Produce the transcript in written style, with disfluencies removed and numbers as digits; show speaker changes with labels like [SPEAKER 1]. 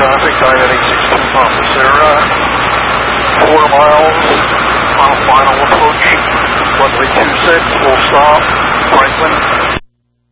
[SPEAKER 1] traffic, Diet 862 Papa Sarah, 4 miles, final approach, runway 26, full stop, Franklin.